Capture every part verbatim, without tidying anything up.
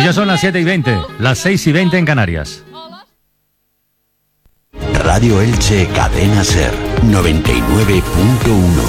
Ya son las siete y veinte, las seis y veinte en Canarias. Radio Elche Cadena Ser noventa y nueve punto uno.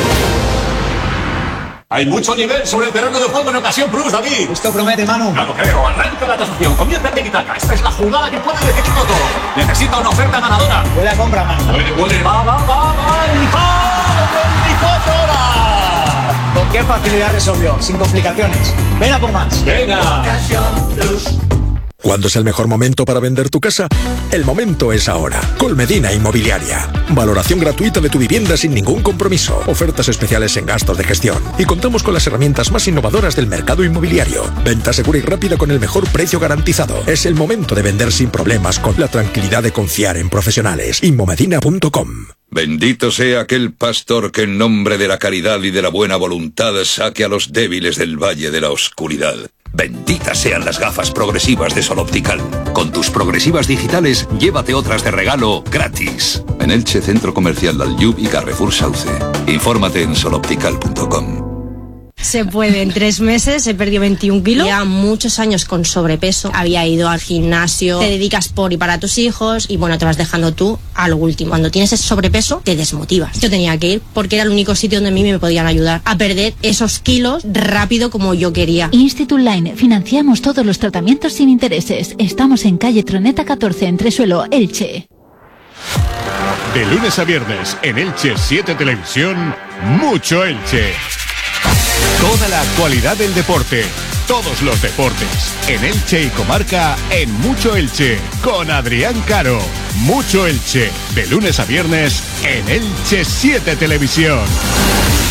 Hay mucho nivel sobre el terreno de juego en ocasión Plus, David. Esto promete, Manu. No lo creo. Arranca la tasación. Comienza el tiki-taka. Esta es la jugada que puede decidirlo todo. Necesita una oferta ganadora. Huele a compra, Manu. Huele, huele. Va, va, va, va. ¡Y va! veinticuatro horas! ¿Con qué facilidad resolvió? Sin complicaciones. Ven a por más. Venga. Ocasión Plus. ¿Cuándo es el mejor momento para vender tu casa? El momento es ahora. Colmedina Inmobiliaria. Valoración gratuita de tu vivienda sin ningún compromiso. Ofertas especiales en gastos de gestión. Y contamos con las herramientas más innovadoras del mercado inmobiliario. Venta segura y rápida con el mejor precio garantizado. Es el momento de vender sin problemas con la tranquilidad de confiar en profesionales. Inmomedina punto com. Bendito sea aquel pastor que en nombre de la caridad y de la buena voluntad saque a los débiles del valle de la oscuridad. Benditas sean las gafas progresivas de Sol Optical. Con tus progresivas digitales, llévate otras de regalo gratis. En Elche, Centro Comercial Dalyub y Carrefour Sauce. Infórmate en sol optical punto com. Se puede, en tres meses he perdido veintiún kilos. Lleva muchos años con sobrepeso. Había ido al gimnasio, te dedicas por y para tus hijos y bueno, te vas dejando tú a lo último. Cuando tienes ese sobrepeso, te desmotivas. Yo tenía que ir porque era el único sitio donde a mí me podían ayudar a perder esos kilos rápido como yo quería. Institut Line, financiamos todos los tratamientos sin intereses. Estamos en calle Troneta catorce, Entresuelo, Elche. De lunes a viernes, en Elche siete Televisión, Mucho Elche. Toda la actualidad del deporte, todos los deportes, en Elche y comarca, en Mucho Elche, con Adrián Caro. Mucho Elche, de lunes a viernes, en Elche siete Televisión.